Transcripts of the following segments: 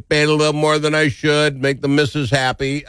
get paid a little more than I should, make the missus happy.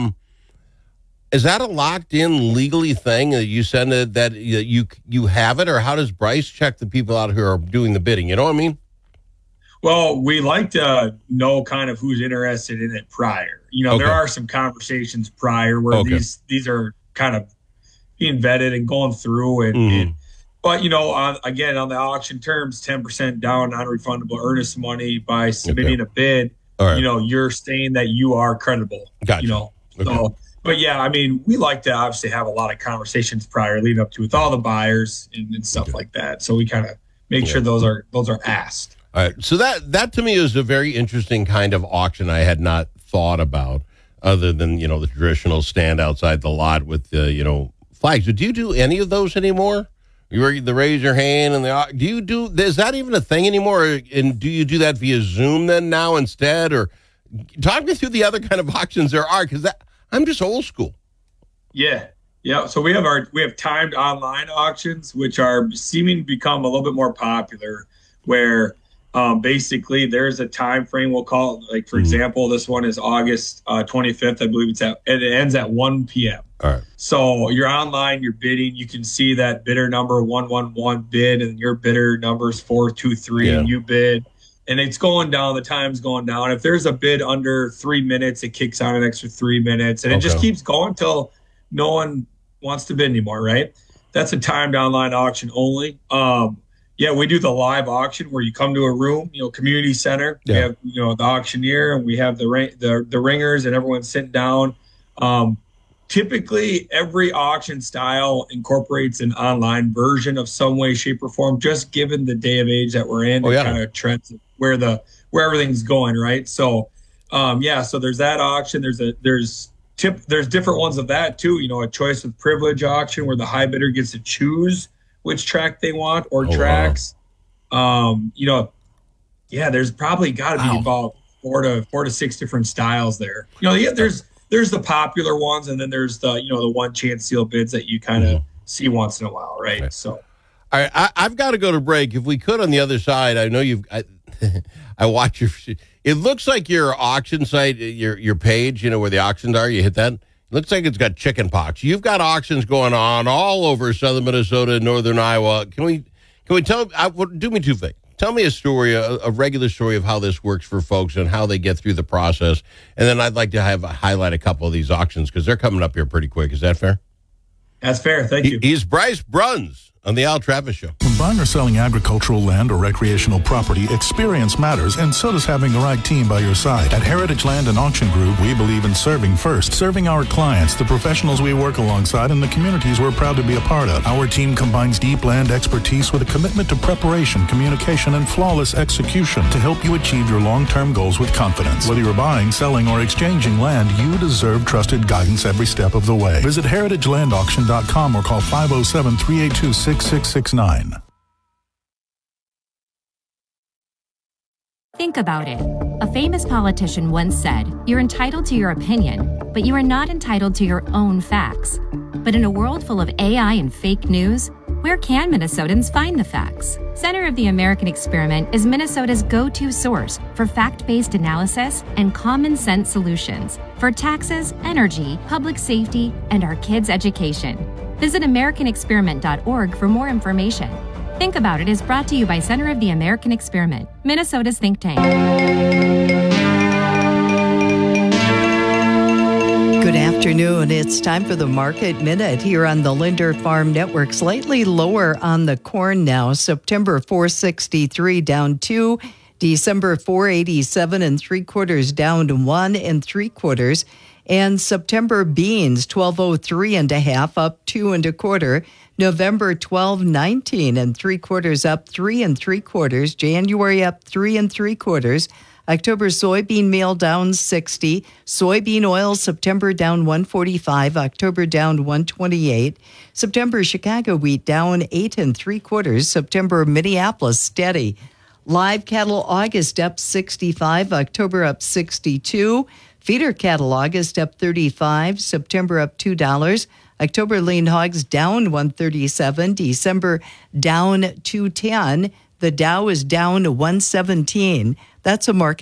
Is that a locked-in legally thing that you send it that you have it, or how does Bryce check the people out who are doing the bidding? You know what I mean? Well, we like to know kind of who's interested in it prior. There are some conversations prior where these are kind of being vetted and going through. But, again, on the auction terms, 10% down, non-refundable earnest money by submitting a bid, you're saying that you are credible. Gotcha. So, but yeah, I mean, we like to obviously have a lot of conversations prior leading up to with all the buyers and stuff like that. So we kind of make sure those are asked. All right. So that to me is a very interesting kind of auction I had not thought about, other than, the traditional stand outside the lot with the, flags. But do you do any of those anymore? The raise your hand and is that even a thing anymore? And do you do that via Zoom then now instead? Or talk me through the other kind of auctions there are, because I'm just old school. Yeah. So we have timed online auctions, which are seeming to become a little bit more popular, where basically there's a time frame, we'll call it, like, for example, this one is August 25th. I believe it ends at 1 p.m. All right. So you're online, you're bidding. You can see that bidder number 111 bid, and your bidder number is 423, and you bid. And it's going down. The time's going down. If there's a bid under 3 minutes, it kicks on an extra 3 minutes. And it just keeps going until no one wants to bid anymore, right? That's a timed online auction only. We do the live auction where you come to a room, community center. We have, the auctioneer, and we have the ringers, and everyone's sitting down. Typically, every auction style incorporates an online version of some way, shape, or form, just given the day of age that we're in, and kind of trends where everything's going, right? So, so there's that auction. There's different ones of that too. A choice with privilege auction where the high bidder gets to choose which track they want or tracks. Wow. There's probably got to be about four to six different styles there. There's the popular ones, and then there's the the one chance seal bids that you kind of see once in a while, right? Okay. So, all right, I've got to go to break. If we could, on the other side, I know I watch your. It looks like your auction site, your page, where the auctions are. You hit that. It looks like it's got chicken pox. You've got auctions going on all over southern Minnesota and northern Iowa. Can we tell? Do me two things. Tell me a story, a regular story of how this works for folks and how they get through the process. And then I'd like to highlight a couple of these auctions because they're coming up here pretty quick. Is that fair? That's fair. Thank you. He's Bryce Bruns on the Al Travis Show. When buying or selling agricultural land or recreational property, experience matters, and so does having the right team by your side. At Heritage Land and Auction Group, we believe in serving first, serving our clients, the professionals we work alongside, and the communities we're proud to be a part of. Our team combines deep land expertise with a commitment to preparation, communication, and flawless execution to help you achieve your long-term goals with confidence. Whether you're buying, selling, or exchanging land, you deserve trusted guidance every step of the way. Visit heritagelandauction.com or call 507-382-6669. Think about it. A famous politician once said, "You're entitled to your opinion, but you are not entitled to your own facts." But in a world full of AI and fake news, where can Minnesotans find the facts? Center of the American Experiment is Minnesota's go-to source for fact-based analysis and common sense solutions for taxes, energy, public safety, and our kids' education. Visit AmericanExperiment.org for more information. Think About It is brought to you by Center of the American Experiment, Minnesota's think tank. Good afternoon. It's time for the Market Minute here on the Linder Farm Network. Slightly lower on the corn now. September 463 down 2. December 487 3/4 down to 1 3/4. And September beans 1203 1/2 up 2 1/4. November 1219 3/4 up 3 3/4. January up 3 3/4. October soybean meal down 60. Soybean oil September down 145. October down 128. September Chicago wheat down 8 3/4. September Minneapolis steady. Live cattle August up 65. October up 62. Feeder cattle August up 35, September up $2. October lean hogs down 137, December down 210. The Dow is down 117. That's a market.